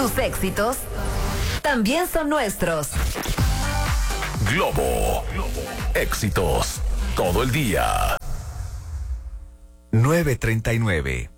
Tus éxitos también son nuestros. Globo. Éxitos todo el día. 9:39.